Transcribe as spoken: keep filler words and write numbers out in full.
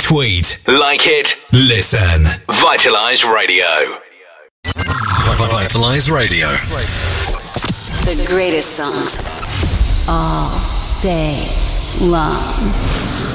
Tweet, like it, listen. Vitalize Radio. Vitalize Radio. The greatest songs all day long.